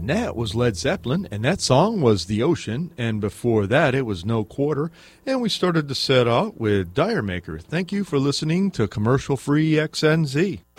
And that was Led Zeppelin, and that song was The Ocean, and before that it was No Quarter, and we started the set out with Dire Maker. Thank you for listening to Commercial Free XNZ.